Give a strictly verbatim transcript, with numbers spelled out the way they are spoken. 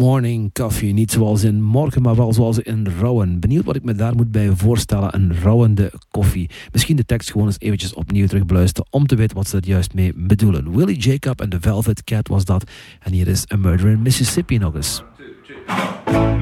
morning coffee. Niet zoals in morgen, maar wel zoals in rouwen. Benieuwd wat ik me daar moet bij voorstellen. Een rouwende koffie. Misschien de tekst gewoon eens eventjes opnieuw terugbeluisteren om te weten wat ze er juist mee bedoelen. Willie Jacob en The Velvet Cat was dat. En hier is A Murder in Mississippi nog eens. One, two, two.